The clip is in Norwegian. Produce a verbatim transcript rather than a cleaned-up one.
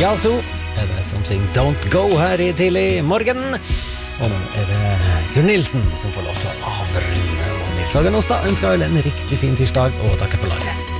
Yazoo er det som synger Don't Go her i tidlig morgen. Og nå er det Fjord Nilsen som får lov til å avrunde. Og Nils Hagen Åstad ønsker alle en riktig fin tirsdag og takker for laget.